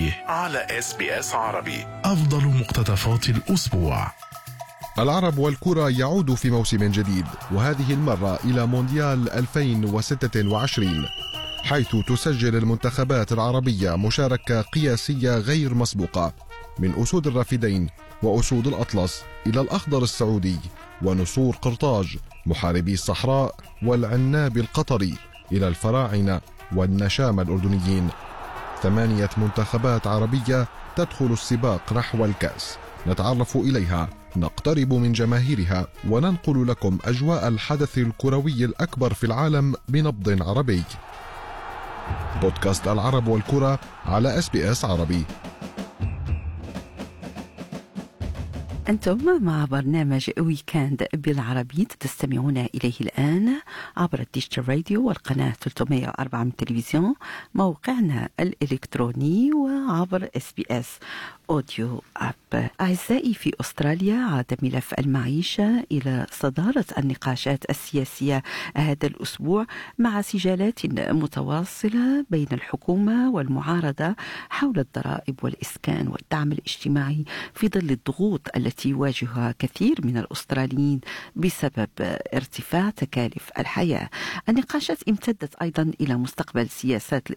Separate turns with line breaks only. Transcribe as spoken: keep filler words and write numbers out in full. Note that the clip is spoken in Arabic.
ترفيه على إس بي إس عربي. أفضل مقتطفات الأسبوع.
العرب والكرة يعود في موسم جديد، وهذه المرة إلى مونديال ألفين وستة وعشرين، حيث تسجل المنتخبات العربية مشاركة قياسية غير مسبوقة، من أسود الرافدين وأسود الأطلس إلى الأخضر السعودي ونسور قرطاج محاربي الصحراء والعناب القطري إلى الفراعنة والنشام الأردنيين. ثمانية منتخبات عربية تدخل السباق نحو الكأس، نتعرف إليها، نقترب من جماهيرها، وننقل لكم أجواء الحدث الكروي الأكبر في العالم بنبض عربي. بودكاست العرب والكرة على إس بي إس عربي.
أنتم مع برنامج ويكاند بالعربي تستمعون إليه الآن عبر الديجيتال راديو والقناة ثلاثمائة وأربعة من التلفزيون، موقعنا الإلكتروني، وعبر إس بي إس أوديو أب. أعزائي، في أستراليا عاد ملف المعيشة إلى صدارة النقاشات السياسية هذا الأسبوع، مع سجالات متواصلة بين الحكومة والمعارضة حول الضرائب والإسكان والدعم الاجتماعي في ظل الضغوط التي يواجهها كثير من الأستراليين بسبب ارتفاع تكاليف الحياة. النقاشات امتدت أيضا إلى مستقبل سياسات